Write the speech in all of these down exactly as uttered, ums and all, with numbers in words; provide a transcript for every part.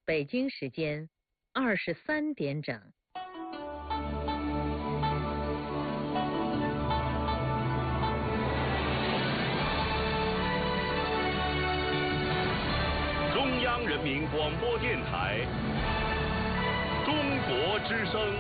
北京时间二十三点整。 中央人民广播电台中国之声。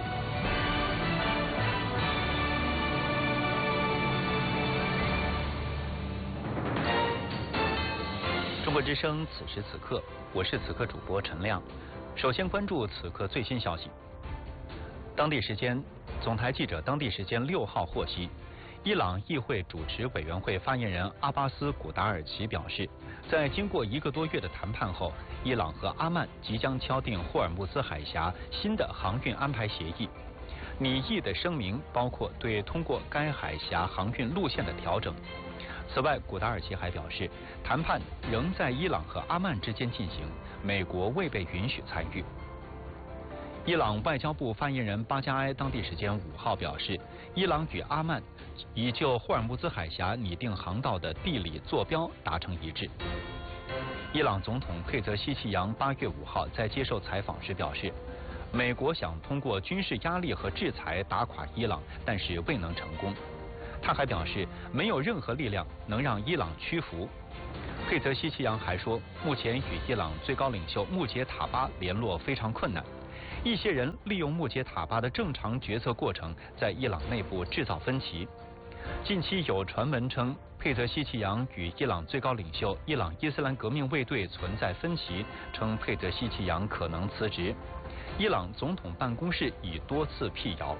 中国之声，此时此刻，我是此刻主播陈亮。首先关注此刻最新消息。当地时间，总台记者当地时间六号获悉，伊朗议会主持委员会发言人阿巴斯·古达尔奇表示，在经过一个多月的谈判后，伊朗和阿曼即将敲定霍尔木兹海峡新的航运安排协议。拟议的声明包括对通过该海峡航运路线的调整。此外，古达尔奇还表示，谈判仍在伊朗和阿曼之间进行，美国未被允许参与。伊朗外交部发言人巴加埃当地时间五号表示，伊朗与阿曼已就霍尔木兹海峡拟定航道的地理坐标达成一致。伊朗总统佩泽西奇扬八月五号在接受采访时表示，美国想通过军事压力和制裁打垮伊朗，但是未能成功。他还表示，没有任何力量能让伊朗屈服。佩泽西奇扬还说，目前与伊朗最高领袖穆杰塔巴联络非常困难，一些人利用穆杰塔巴的正常决策过程，在伊朗内部制造分歧。近期有传闻称，佩泽西奇扬与伊朗最高领袖伊朗伊斯兰革命卫队存在分歧，称佩泽西奇扬可能辞职。伊朗总统办公室已多次辟谣。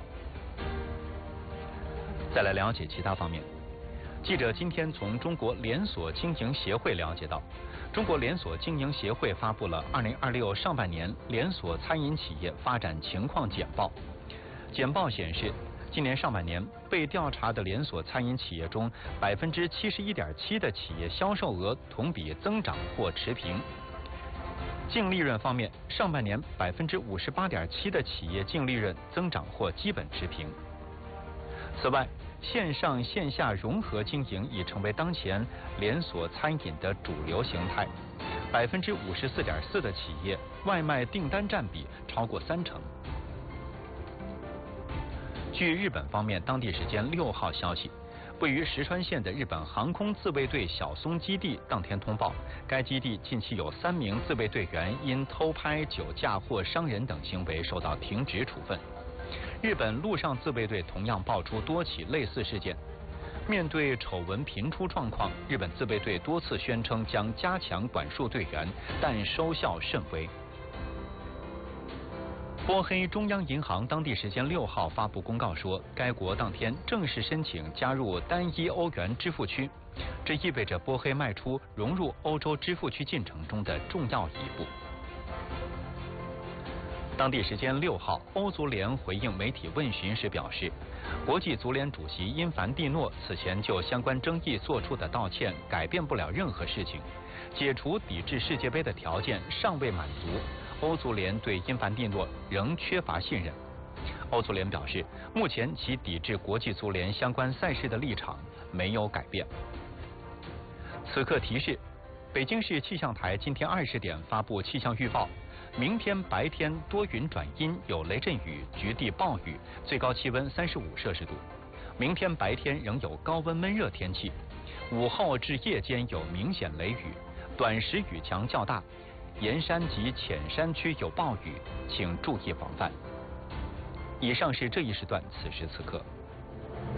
再来了解其他方面，记者今天从中国连锁经营协会了解到，中国连锁经营协会发布了二零二六上半年连锁餐饮企业发展情况简报。简报显示，今年上半年被调查的连锁餐饮企业中，百分之七十一点七的企业销售额同比增长或持平。净利润方面，上半年百分之五十八点七的企业净利润增长或基本持平。此外，线上线下融合经营已成为当前连锁餐饮的主流形态。百分之五十四点四的企业外卖订单占比超过三成。据日本方面当地时间六号消息，位于石川县的日本航空自卫队小松基地当天通报，该基地近期有三名自卫队员因偷拍、酒驾或伤人等行为受到停职处分。日本陆上自卫队同样爆出多起类似事件。面对丑闻频出状况，日本自卫队多次宣称将加强管束队员，但收效甚微。波黑中央银行当地时间六号发布公告说，该国当天正式申请加入单一欧元支付区，这意味着波黑迈出融入欧洲支付区进程中的重要一步。当地时间六号，欧足联回应媒体问询时表示，国际足联主席因凡蒂诺此前就相关争议作出的道歉改变不了任何事情，解除抵制世界杯的条件尚未满足，欧足联对因凡蒂诺仍缺乏信任。欧足联表示，目前其抵制国际足联相关赛事的立场没有改变。此刻提示，北京市气象台今天二十点发布气象预报。明天白天多云转阴，有雷阵雨，局地暴雨，最高气温三十五摄氏度。明天白天仍有高温闷热天气，午后至夜间有明显雷雨，短时雨强较大，沿山及浅山区有暴雨，请注意防范。以上是这一时段此时此刻。